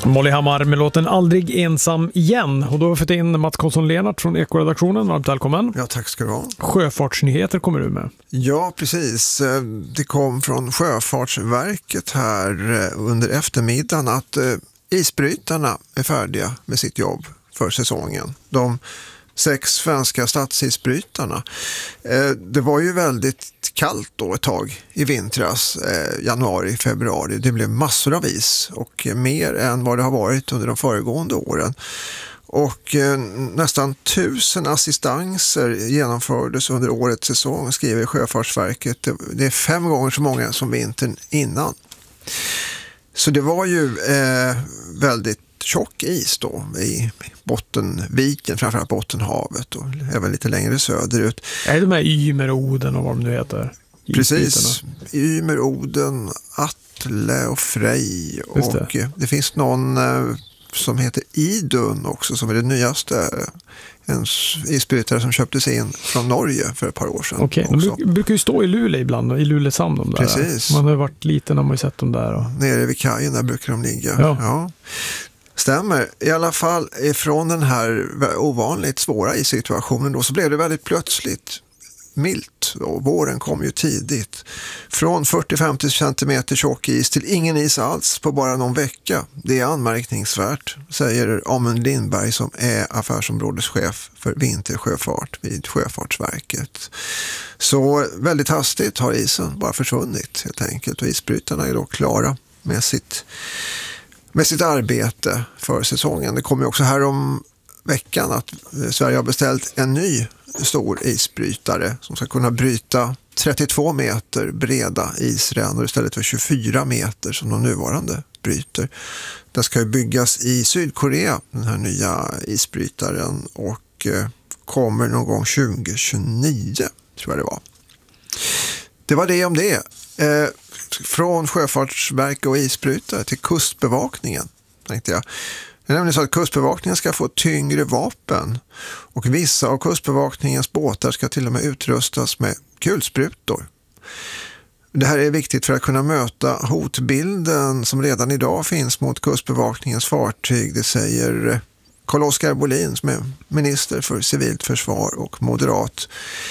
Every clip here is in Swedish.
Molly Hammar med låten Aldrig ensam igen. Och då har vi fått in Mats Karlsson-Lennart från Ekoredaktionen. Varmt välkommen. Ja, tack ska du ha. Sjöfartsnyheter kommer du med. Ja, precis. Det kom från Sjöfartsverket här under eftermiddagen att isbrytarna är färdiga med sitt jobb för säsongen. De 6 svenska stadsisbrytarna. Det var ju väldigt kallt då ett tag i vintras, januari, februari. Det blev massor av is och mer än vad det har varit under de föregående åren. Och nästan 1000 assistanser genomfördes under årets säsong, skriver Sjöfartsverket. Det är 5 gånger så många som vintern innan. Så det var ju väldigt tjock is då i Bottenviken, framförallt Bottenhavet och även lite längre söderut. Är det de här Ymer, Oden och vad de nu heter? Precis, Ymer, Oden, Atle och Frej och det finns någon som heter Idun också som är det nyaste, en isbrytare som köptes in från Norge för ett par år sedan. Okej, de brukar ju stå i Luleå ibland, i Luleåshamn de där. Precis. Man har ju varit liten när man har sett dem där. Och... Nere vid kajen där brukar de ligga. Ja. Stämmer. I alla fall ifrån den här ovanligt svåra isituationen då så blev det väldigt plötsligt milt och våren kom ju tidigt. Från 40-50 centimeter tjock is till ingen is alls på bara någon vecka. Det är anmärkningsvärt, säger Amund Lindberg som är affärsområdeschef för vintersjöfart vid Sjöfartsverket. Så väldigt hastigt har isen bara försvunnit helt enkelt och isbrytarna är då klara med sitt arbete för säsongen. Det kommer också här om veckan att Sverige har beställt en ny stor isbrytare som ska kunna bryta 32 meter breda isrännor istället för 24 meter som de nuvarande bryter. Den ska ju byggas i Sydkorea, den här nya isbrytaren, och kommer någon gång 2029 tror jag det var. Det var det om det. Från Sjöfartsverket och isbrytare till Kustbevakningen, tänkte jag. Det är nämligen så att Kustbevakningen ska få tyngre vapen och vissa av Kustbevakningens båtar ska till och med utrustas med kulsprutor. Det här är viktigt för att kunna möta hotbilden som redan idag finns mot Kustbevakningens fartyg, det säger Carl-Oskar Bolin som är minister för civilt försvar och moderat.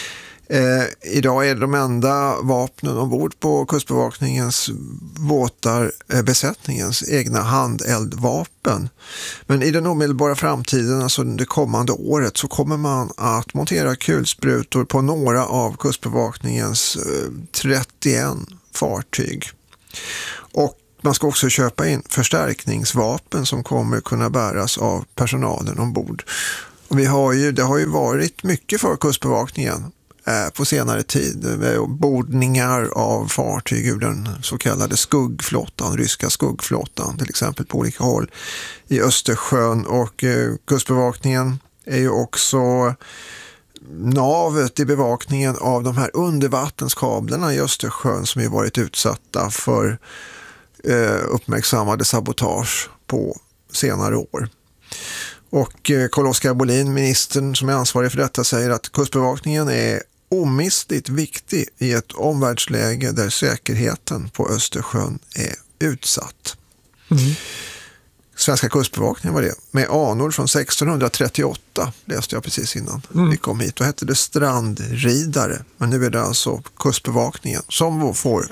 Idag är de enda vapnen ombord på Kustbevakningens båtar besättningens egna handeldvapen. Men i den omedelbara framtiden, alltså det kommande året, så kommer man att montera kulsprutor på några av Kustbevakningens 31 fartyg. Och man ska också köpa in förstärkningsvapen som kommer kunna bäras av personalen ombord. Och det har ju varit mycket för Kustbevakningen på senare tid, bordningar av fartyg ur den så kallade skuggflottan, ryska skuggflottan till exempel på olika håll i Östersjön, och Kustbevakningen är ju också navet i bevakningen av de här undervattenskablarna i Östersjön som ju varit utsatta för uppmärksammade sabotage på senare år. Och Carl-Oskar Bolin, ministern som är ansvarig för detta, säger att Kustbevakningen är omistligt viktig i ett omvärldsläge där säkerheten på Östersjön är utsatt. Svenska Kustbevakningen var det. Med anor från 1638 läste jag precis innan vi kom hit. Då hette det strandridare. Men nu är det alltså Kustbevakningen som får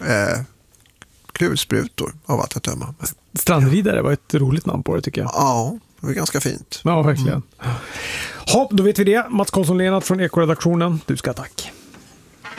kulsprutor av allt att döma. Strandridare var ett roligt namn på det tycker jag. Ja, det var ganska fint. Ja, verkligen. Då vet vi det. Mats Karlsson-Lennart från Ekoredaktionen. Du ska tack.